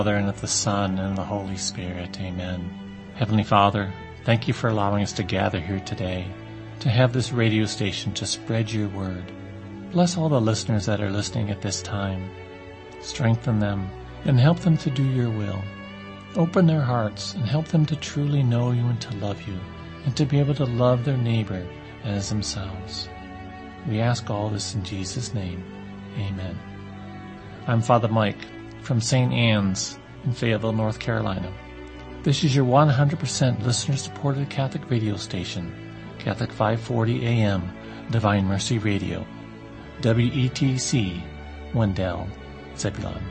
Father, and of the Son, and of the Holy Spirit. Amen. Heavenly Father, thank you for allowing us to gather here today, to have this radio station to spread your word. Bless all the listeners that are listening at this time. Strengthen them and help them to do your will. Open their hearts and help them to truly know you and to love you, and to be able to love their neighbor as themselves. We ask all this in Jesus' name. Amen. I'm Father Mike from St. Anne's in Fayetteville, North Carolina. This is your 100% listener-supported Catholic radio station, Catholic 540 AM, Divine Mercy Radio, WETC, Wendell, Zebulon.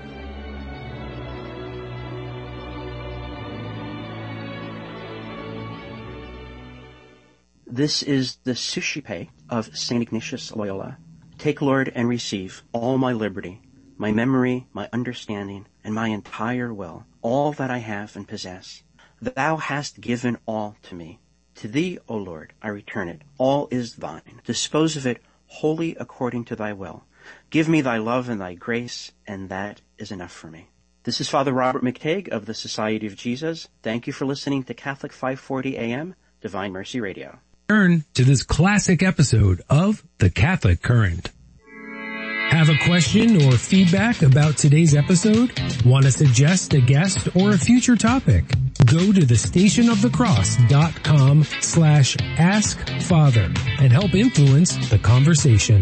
This is the Suscipe of St. Ignatius Loyola. Take, Lord, and receive all my liberty, my memory, my understanding, and my entire will, all that I have and possess. Thou hast given all to me. To thee, O Lord, I return it. All is thine. Dispose of it wholly according to thy will. Give me thy love and thy grace, and that is enough for me. This is Father Robert McTague of the Society of Jesus. Thank you for listening to Catholic 540 AM, Divine Mercy Radio. Turn to this classic episode of The Catholic Current. Have a question or feedback about today's episode? Want to suggest a guest or a future topic? Go to thestationofthecross.com/askfather and help influence the conversation.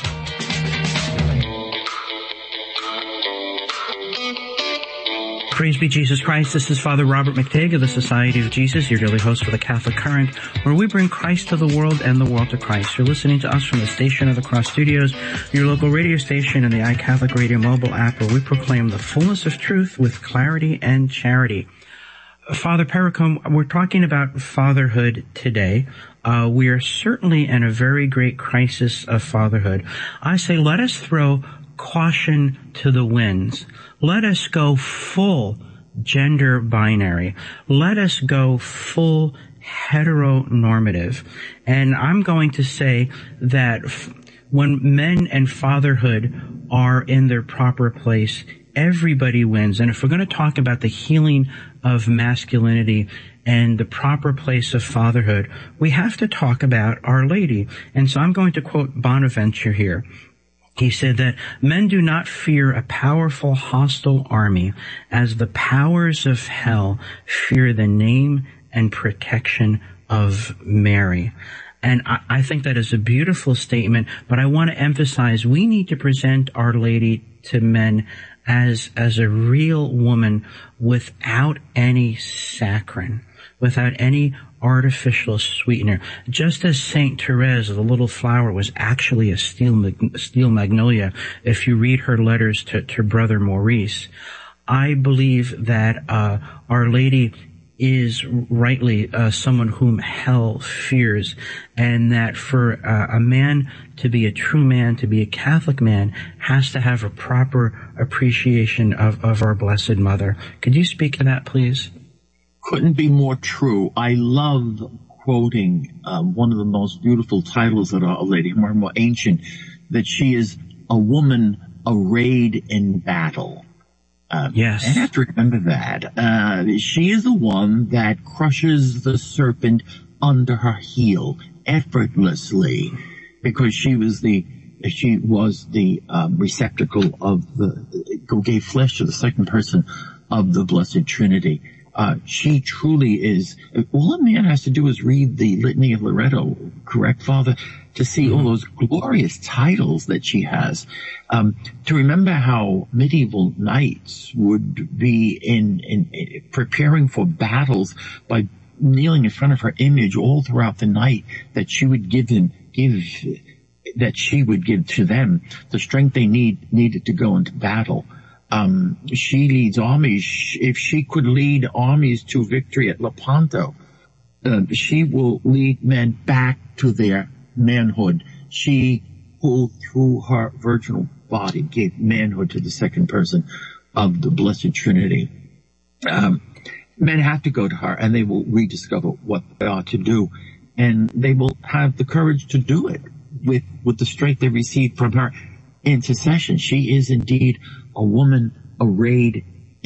Praise be Jesus Christ. This is Father Robert McTague of the Society of Jesus, your daily host for the Catholic Current, where we bring Christ to the world and the world to Christ. You're listening to us from the Station of the Cross Studios, your local radio station, and the iCatholic Radio mobile app, where we proclaim the fullness of truth with clarity and charity. Father Pericombe, we're talking about fatherhood today. We are certainly in a very great crisis of fatherhood. I say let us throw caution to the winds. Let us go full gender binary. Let us go full heteronormative. And I'm going to say that when men and fatherhood are in their proper place, everybody wins. And if we're going to talk about the healing of masculinity and the proper place of fatherhood, we have to talk about Our Lady. And so I'm going to quote Bonaventure here. He said that men do not fear a powerful hostile army as the powers of hell fear the name and protection of Mary. And I think that is a beautiful statement, but I want to emphasize we need to present Our Lady to men as a real woman without any saccharin, without any artificial sweetener. Just as Saint Therese, the little flower, was actually a steel magnolia, if you read her letters to Brother Maurice, I believe that Our Lady is rightly someone whom hell fears, and that for a man to be a true man, to be a Catholic man, has to have a proper appreciation of our Blessed Mother. Could you speak to that, please? Couldn't be more true. I love quoting one of the most beautiful titles of Our Lady, more ancient, that she is a woman arrayed in battle. Yes. And I have to remember that. She is the one that crushes the serpent under her heel effortlessly, because she was the receptacle of who gave flesh to the second person of the Blessed Trinity. She truly is. All a man has to do is read the Litany of Loretto, correct, Father, to see all those glorious titles that she has. To remember how medieval knights would be in preparing for battles by kneeling in front of her image all throughout the night, that she would give to them the strength they needed to go into battle. She leads armies. If she could lead armies to victory at Lepanto, she will lead men back to their manhood. She, who through her virginal body gave manhood to the second person of the Blessed Trinity. Men have to go to her, and they will rediscover what they are to do, and they will have the courage to do it with the strength they received from her intercession. She is indeed a woman arrayed